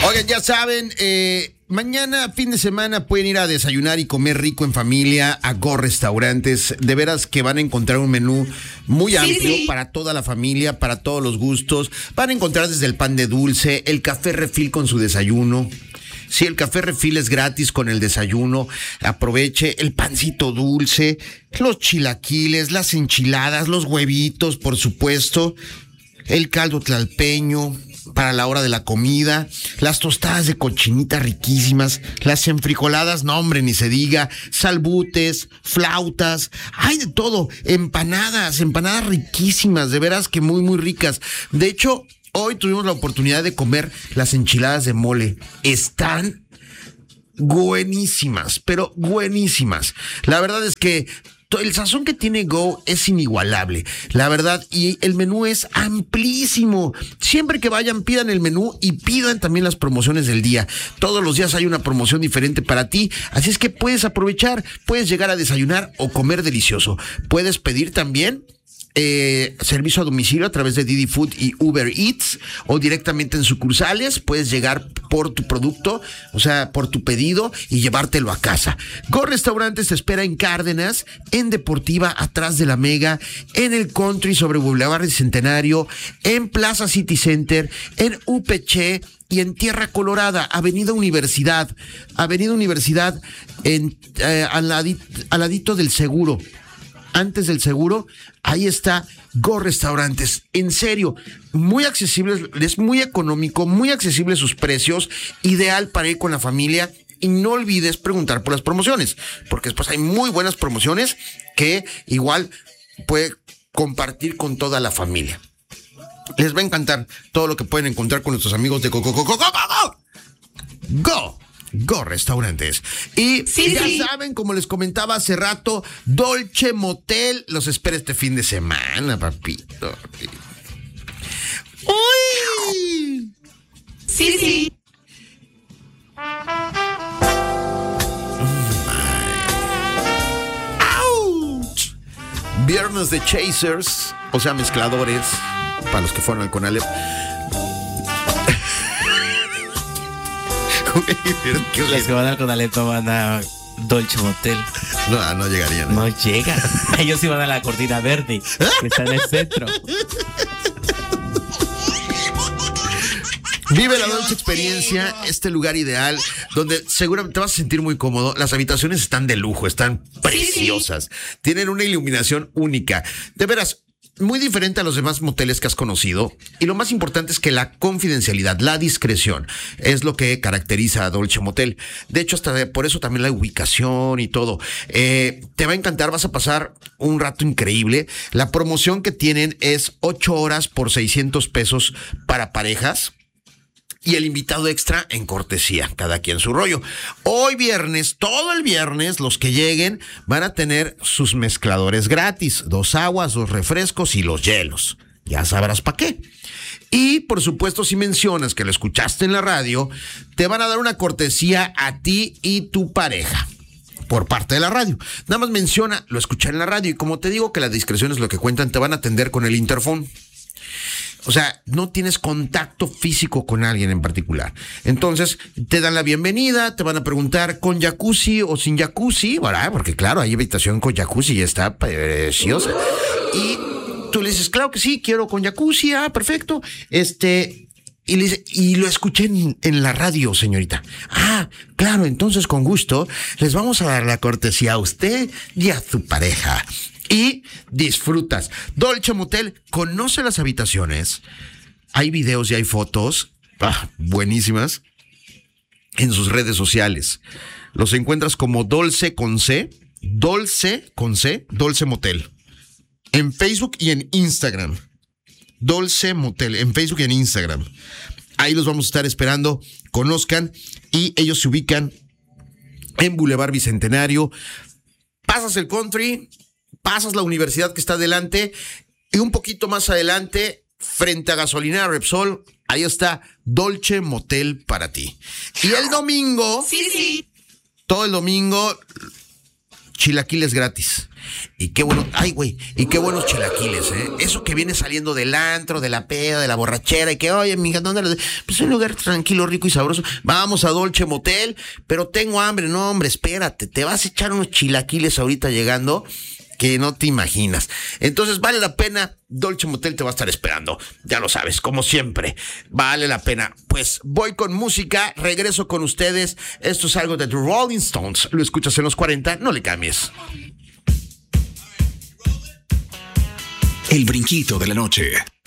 Oigan, ya saben, mañana, fin de semana, pueden ir a desayunar y comer rico en familia a Go Restaurantes. De veras que van a encontrar un menú muy amplio para toda la familia, para todos los gustos. Van a encontrar desde el pan de dulce, el café refil con su desayuno. Sí, el café refil es gratis con el desayuno. Aproveche el pancito dulce, los chilaquiles, las enchiladas, los huevitos, por supuesto, el caldo tlalpeño para la hora de la comida, las tostadas de cochinita riquísimas, las enfrijoladas, no hombre, ni se diga, salbutes, flautas, hay de todo, empanadas riquísimas, de veras que muy, muy ricas. De hecho, hoy tuvimos la oportunidad de comer las enchiladas de mole. Están buenísimas, pero buenísimas. La verdad es que el sazón que tiene Go es inigualable, la verdad, y el menú es amplísimo. Siempre que vayan, pidan el menú y pidan también las promociones del día. Todos los días hay una promoción diferente para ti, así es que puedes aprovechar, puedes llegar a desayunar o comer delicioso. Puedes pedir también servicio a domicilio a través de Didi Food y Uber Eats o directamente en sucursales. Puedes llegar por tu producto, o sea, por tu pedido y llevártelo a casa. Go Restaurantes te espera en Cárdenas, en Deportiva, atrás de la Mega, en el Country sobre Boulevard Centenario, en Plaza City Center, en UPC y en Tierra Colorada, Avenida Universidad, al ladito del seguro. Antes del seguro, ahí está Go Restaurantes. En serio, muy accesibles, es muy económico, muy accesibles sus precios, ideal para ir con la familia. Y no olvides preguntar por las promociones, porque después hay muy buenas promociones que igual puede compartir con toda la familia. Les va a encantar todo lo que pueden encontrar con nuestros amigos de Go Restaurantes. Y ya saben, como les comentaba hace rato, Dolce Motel los espera este fin de semana, papito. ¡Uy! Sí. ¡Ouch! Viernes de Chasers, o sea, mezcladores, para los que fueron al Conalep. Los que van al Conaleto van a Dolce Motel. No llegarían. No llegan. Ellos iban a la Cortina Verde, que está en el centro. Vive la Dolce Experiencia, este lugar ideal, donde seguramente te vas a sentir muy cómodo. Las habitaciones están de lujo, están preciosas. Tienen una iluminación única. De veras, muy diferente a los demás moteles que has conocido. Y lo más importante es que la confidencialidad, la discreción, es lo que caracteriza a Dolce Motel. De hecho, hasta por eso también la ubicación y todo. Te va a encantar, vas a pasar un rato increíble. La promoción que tienen es 8 horas por 600 pesos para parejas. Y el invitado extra en cortesía, cada quien su rollo. Hoy viernes, todo el viernes, los que lleguen van a tener sus mezcladores gratis. 2 aguas, 2 refrescos y los hielos. Ya sabrás para qué. Y, por supuesto, si mencionas que lo escuchaste en la radio, te van a dar una cortesía a ti y tu pareja. Por parte de la radio. Nada más menciona, lo escuché en la radio. Y como te digo que la discreción es lo que cuentan, te van a atender con el interfón. O sea, no tienes contacto físico con alguien en particular. Entonces, te dan la bienvenida, te van a preguntar con jacuzzi o sin jacuzzi, ¿verdad? Porque claro, hay habitación con jacuzzi y está preciosa. Y tú le dices, claro que sí, quiero con jacuzzi, perfecto. Y le dice, y lo escuché en la radio, señorita. Claro, entonces con gusto les vamos a dar la cortesía a usted y a su pareja. Y disfrutas. Dolce Motel, conoce las habitaciones. Hay videos y hay fotos buenísimas en sus redes sociales. Los encuentras como Dolce Motel. En Facebook y en Instagram. Dolce Motel, en Facebook y en Instagram. Ahí los vamos a estar esperando. Conozcan. Y ellos se ubican en Boulevard Bicentenario. Pasas el Country, pasas la universidad que está adelante y un poquito más adelante, frente a Gasolinera Repsol, ahí está Dolce Motel para ti. Y el domingo, todo el domingo, chilaquiles gratis. Y qué bueno, ay, güey, y qué buenos chilaquiles, ¿eh? Eso que viene saliendo del antro, de la peda, de la borrachera, y que, oye, mija, ¿dónde? Pues un lugar tranquilo, rico y sabroso. Vamos a Dolce Motel, pero tengo hambre. No, hombre, espérate, te vas a echar unos chilaquiles ahorita llegando que no te imaginas. Entonces vale la pena, Dolce Motel te va a estar esperando, ya lo sabes, como siempre, vale la pena. Pues voy con música, regreso con ustedes, esto es algo de The Rolling Stones, lo escuchas en los 40, no le cambies. El brinquito de la noche.